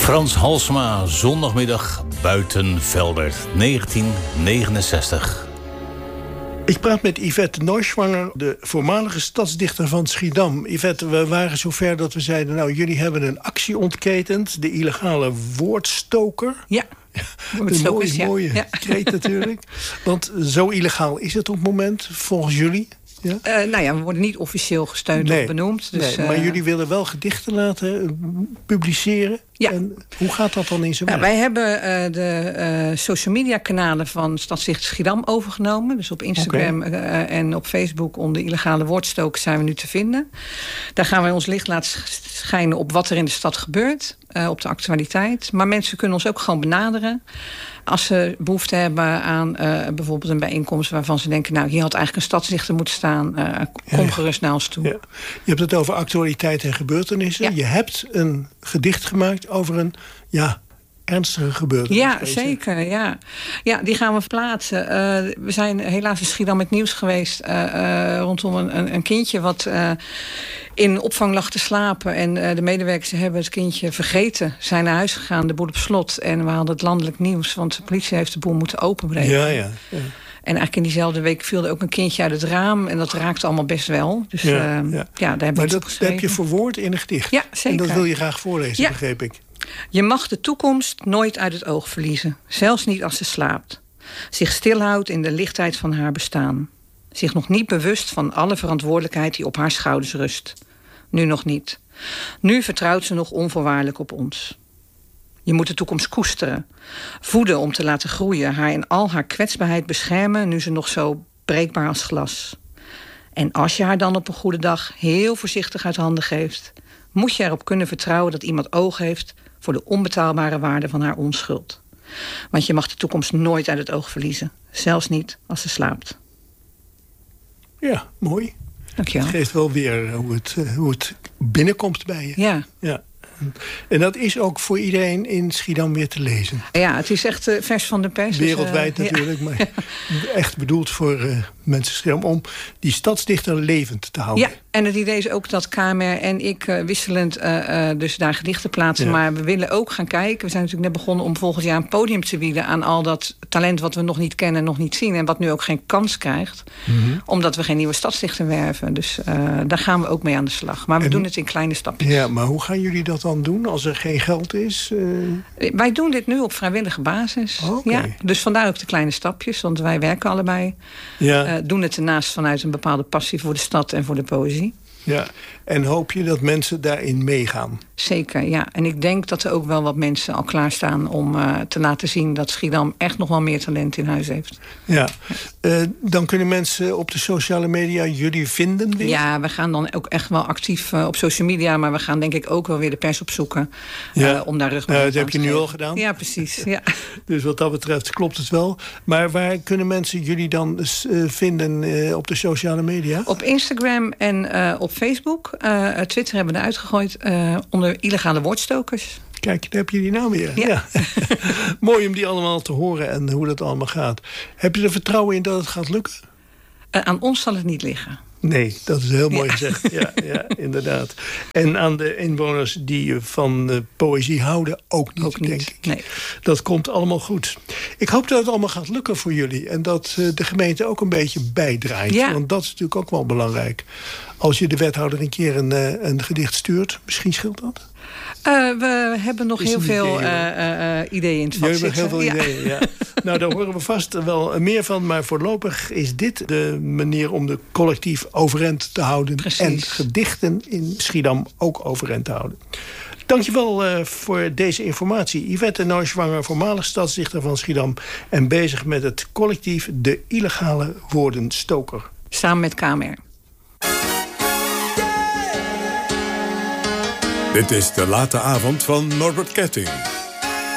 Frans Halsema, zondagmiddag Buitenvelder, 1969. Ik praat met Yvette Neuschwanger, de voormalige stadsdichter van Schiedam. Yvette, we waren zover dat we zeiden, nou, jullie hebben een actie ontketend. De illegale woordstoker. Ja, woordstokers, een mooie kreet natuurlijk. Want zo illegaal is het op het moment, volgens jullie. Ja? We worden niet officieel gesteund of benoemd. Dus, maar jullie willen wel gedichten laten publiceren. Ja. En hoe gaat dat dan in zijn werk? Wij hebben de social media kanalen van Stadsdichter Schiedam overgenomen. Dus op Instagram en op Facebook onder illegale woordstokers zijn we nu te vinden. Daar gaan wij ons licht laten schijnen op wat er in de stad gebeurt. Op de actualiteit. Maar mensen kunnen ons ook gewoon benaderen. Als ze behoefte hebben aan bijvoorbeeld een bijeenkomst waarvan ze denken, nou, hier had eigenlijk een stadsdichter moeten staan. Kom gerust naar ons toe. Ja. Je hebt het over actualiteit en gebeurtenissen. Ja. Je hebt een gedicht gemaakt over een ernstige gebeurtenis. Ja, zeker. Ja, die gaan we verplaatsen. We zijn helaas in Schiedam met nieuws geweest rondom een kindje wat in opvang lag te slapen. En de medewerkers hebben het kindje vergeten. Zijn naar huis gegaan, de boel op slot. En we hadden het landelijk nieuws, want de politie heeft de boel moeten openbreken. Ja. En eigenlijk in diezelfde week viel er ook een kindje uit het raam. En dat raakte allemaal best wel. Dus daar hebben we dat heb je verwoord in een gedicht. Ja, zeker. En dat wil je graag voorlezen, begreep ik. Je mag de toekomst nooit uit het oog verliezen. Zelfs niet als ze slaapt. Zich stilhoudt in de lichtheid van haar bestaan. Zich nog niet bewust van alle verantwoordelijkheid die op haar schouders rust. Nu nog niet. Nu vertrouwt ze nog onvoorwaardelijk op ons. Je moet de toekomst koesteren. Voeden om te laten groeien. Haar in al haar kwetsbaarheid beschermen, nu ze nog zo breekbaar als glas. En als je haar dan op een goede dag heel voorzichtig uit handen geeft, moet je erop kunnen vertrouwen dat iemand oog heeft voor de onbetaalbare waarde van haar onschuld. Want je mag de toekomst nooit uit het oog verliezen. Zelfs niet als ze slaapt. Ja, mooi. Dankjewel. Het geeft wel weer hoe het binnenkomt bij je. Ja. En dat is ook voor iedereen in Schiedam weer te lezen. Ja, het is echt vers van de pers. Wereldwijd natuurlijk, maar echt bedoeld voor mensen in Schiedam om die stadsdichter levend te houden. Ja, en het idee is ook dat KMR en ik wisselend dus daar gedichten plaatsen. Ja. Maar we willen ook gaan kijken. We zijn natuurlijk net begonnen om volgend jaar een podium te bieden aan al dat talent wat we nog niet kennen en nog niet zien. En wat nu ook geen kans krijgt. Mm-hmm. Omdat we geen nieuwe stadsdichter werven. Dus daar gaan we ook mee aan de slag. Maar we doen het in kleine stapjes. Ja, maar hoe gaan jullie dat dan doen als er geen geld is? Wij doen dit nu op vrijwillige basis. Okay. Ja, dus vandaar ook de kleine stapjes. Want wij werken allebei. Ja. Doen het ernaast vanuit een bepaalde passie voor de stad en voor de poëzie. Ja, en hoop je dat mensen daarin meegaan? Zeker, ja. En ik denk dat er ook wel wat mensen al klaarstaan om te laten zien dat Schiedam echt nog wel meer talent in huis heeft. Ja, dan kunnen mensen op de sociale media jullie vinden weer? Ja, we gaan dan ook echt wel actief op social media, maar we gaan denk ik ook wel weer de pers opzoeken om daar rug mee te dat heb je nu al gedaan. Ja, precies. Ja. Dus wat dat betreft klopt het wel. Maar waar kunnen mensen jullie dan vinden op de sociale media? Op Instagram en op Facebook. Twitter hebben we eruit gegooid onder illegale woordstokers. Kijk, daar heb je die naam weer. Ja. Mooi om die allemaal te horen en hoe dat allemaal gaat. Heb je er vertrouwen in dat het gaat lukken? Aan ons zal het niet liggen. Nee, dat is heel mooi gezegd. Ja, inderdaad. En aan de inwoners die van poëzie houden ook niet, denk ik. Nee. Dat komt allemaal goed. Ik hoop dat het allemaal gaat lukken voor jullie. En dat de gemeente ook een beetje bijdraait. Ja. Want dat is natuurlijk ook wel belangrijk. Als je de wethouder een keer een gedicht stuurt, misschien scheelt dat? We hebben nog heel veel ideeën in het vat zitten. Heel veel ideeën, ja. Nou, daar horen we vast wel meer van. Maar voorlopig is dit de manier om de collectief overeind te houden. Precies. En gedichten in Schiedam ook overeind te houden. Dankjewel voor deze informatie. Yvette Neuschwanger, voormalig stadsdichter van Schiedam. En bezig met het collectief De Illegale Woordenstoker. Samen met KMR. Dit is De Late Avond van Norbert Ketting.